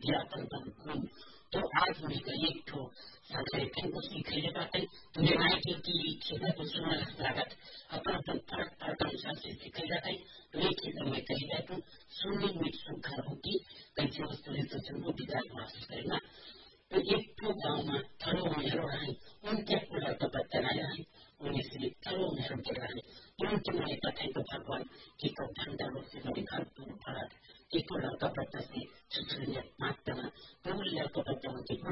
ज्ञापन बन तो आज उनीका एक ठो सरकारी टेम्पो सिखेले बाटे तुले नाइटी की खेदा तो सुना लागत अपन अपन फरक फरक अनुसार से सिखेला है तो एक ही समय कही जाए तो सुनने में सुखा होगी कैसे वस्तु तो सुनो विचार महसूस करना तो एक ठो गाँव में थरो मेरो है उनके पूरा तो बच्चा आया है उन्हें से थरो मेरो के रहे उनके मैंने कथे तो भगवान की को ठंडा रोग से मेरे घर पर फरक एक लड़का बच्चा से छुछुरिया मारता ना तो लड़का बच्चा उनके